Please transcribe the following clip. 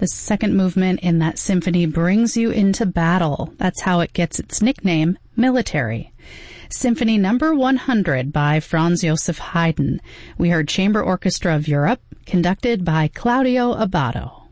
The second movement in that symphony brings you into battle. That's how it gets its nickname, military. Symphony number 100 by Franz Joseph Haydn. We heard Chamber Orchestra of Europe, conducted by Claudio Abbado.